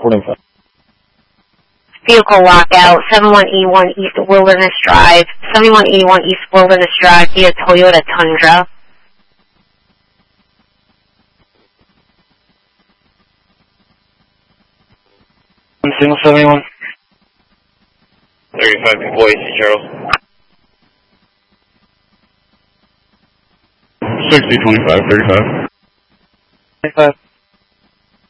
45. Vehicle lockout, 7181 East Wilderness Drive, 7181 East Wilderness Drive via Toyota Tundra. Single 71. 35 people, AC Charles. 60, 25, 35. 25.